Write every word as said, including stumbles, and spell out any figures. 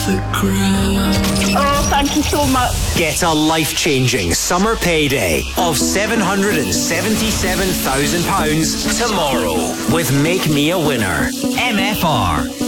the ground. Oh, thank you so much. Get a life-changing summer payday of seven hundred seventy-seven thousand pounds tomorrow with Make Me a Winner. M F R.